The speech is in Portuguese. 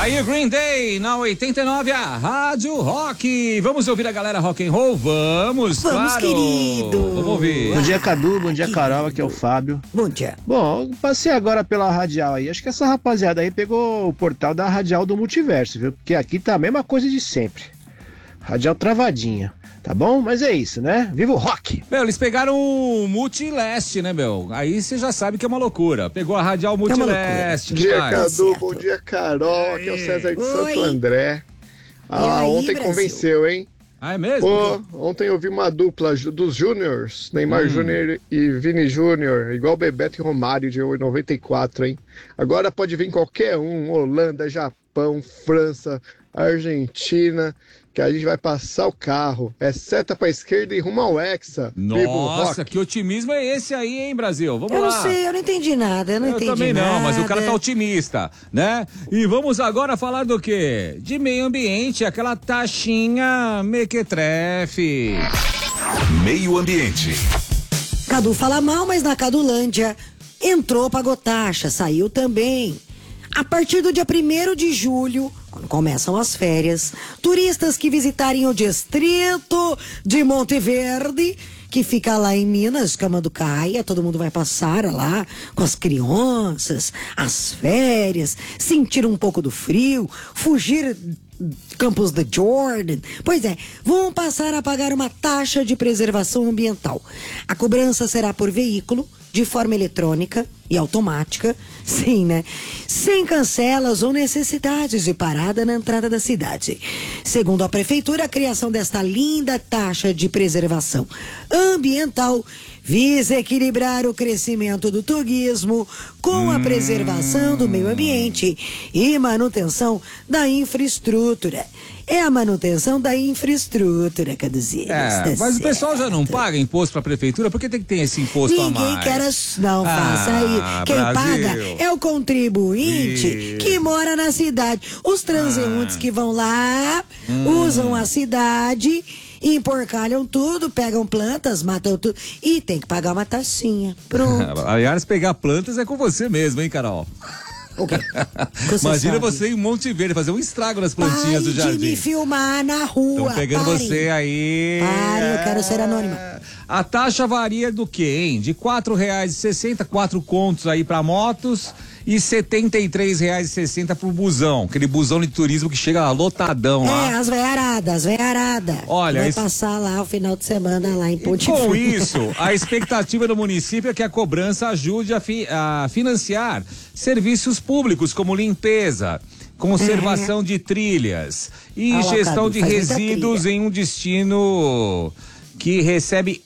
Aí o Green Day na 89, a Rádio Rock. Vamos ouvir a galera rock and roll? Vamos, claro. Querido. Vamos ouvir. Bom dia, Cadu. Bom dia, Carol. Aqui é o Fábio. Bom dia. Bom, passei agora pela Radial aí. Acho que essa rapaziada aí pegou o portal da Radial do Multiverso, viu? Porque aqui tá a mesma coisa de sempre. Radial travadinha. Tá bom? Mas é isso, né? Viva o rock! Meu, eles pegaram o Multileste, né, meu? Aí você já sabe que é uma loucura. Pegou a Radial Multileste. Bom dia, demais. Cadu. Bom dia, Carol. Aqui é o César de Oi. Santo André. E aí, Ontem Brasil? convenceu, hein? Ah, é mesmo? Pô, ontem eu vi uma dupla dos Júniors, Neymar Júnior e Vini Júnior, igual Bebeto e Romário de 94, hein? Agora pode vir qualquer um, Holanda, Japão, França, Argentina, que a gente vai passar o carro. É seta pra esquerda e rumo ao Hexa. Viva o Nossa, rock. que otimismo é esse aí, hein, Brasil? Vamos Eu lá. não sei, eu não entendi nada. Eu Também não, mas o cara tá otimista, né? E vamos agora falar do quê? De meio ambiente, aquela taxinha mequetrefe. Meio Ambiente. Cadu fala mal, mas na Cadulândia entrou, pagou taxa, saiu também. A partir do dia 1º de julho, quando começam as férias, turistas que visitarem o distrito de Monte Verde, que fica lá em Minas, Camanducaia, todo mundo vai passar lá com as crianças, as férias, sentir um pouco do frio, fugir Campos de Jordan. Pois é, vão passar a pagar uma taxa de preservação ambiental. A cobrança será por veículo, de forma eletrônica e automática, sim, né? Sem cancelas ou necessidades de parada na entrada da cidade. Segundo a prefeitura, a criação desta linda taxa de preservação ambiental visa equilibrar o crescimento do turismo com a preservação do meio ambiente e manutenção da infraestrutura. É a manutenção da infraestrutura, Caduzinho. Mas o pessoal já não paga imposto pra prefeitura? Por que tem que ter esse imposto a Ninguém mais? quer não faça aí. Quem Brasil. paga é o contribuinte Ih. que mora na cidade. Os transeuntes que vão lá, usam a cidade, emporcalham tudo, pegam plantas, matam tudo e tem que pagar uma taxinha. Pronto. Aliás, pegar plantas é com você mesmo, hein, Carol? Ok. Imagina você em Monte Verde fazer um estrago nas plantinhas do de jardim. me filmar na rua. Estão pegando Parem. você aí. Parem, eu quero ser anônima. A taxa varia do quê, hein? De R$4,60, 4 contos aí pra motos e R$73,60 pro busão. Aquele busão de turismo que chega lotadão lá. É, as veiaradas. Olha, vai isso- passar lá o final de semana lá em Ponte Com Firme. isso, a expectativa do município é que a cobrança ajude a financiar serviços públicos como limpeza, conservação de trilhas e Ah lá, gestão Cadu, de faz muita resíduos trilha. em um destino que recebe